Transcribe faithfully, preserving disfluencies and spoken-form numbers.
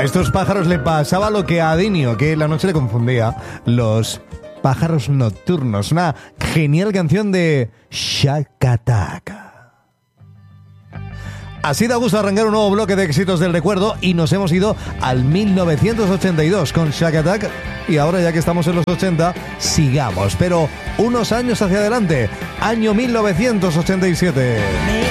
A estos pájaros le pasaba lo que a Dinio, que la noche le confundía. Los pájaros nocturnos. Una genial canción de Shaka Attack. Así da gusto arrancar un nuevo bloque de éxitos del recuerdo y nos hemos ido al mil novecientos ochenta y dos con Shaka Attack. Y ahora, ya que estamos en los ochenta, sigamos, pero unos años hacia adelante, año mil novecientos ochenta y siete.